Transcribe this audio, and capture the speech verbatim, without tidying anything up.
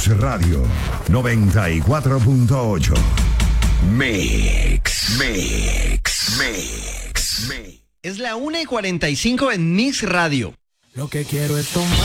Mix Radio noventa y cuatro punto ocho. Mix, Mix, Mix, Mix. Es la una y cuarenta y cinco en Mix Radio. Lo que quiero es tomar.